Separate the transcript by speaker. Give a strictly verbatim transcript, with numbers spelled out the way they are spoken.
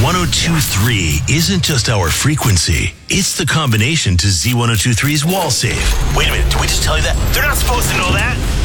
Speaker 1: ten twenty-three isn't just our frequency. It's the combination to Z ten twenty-three's wall safe.
Speaker 2: Wait a minute, did we just tell you that? They're not supposed to know that.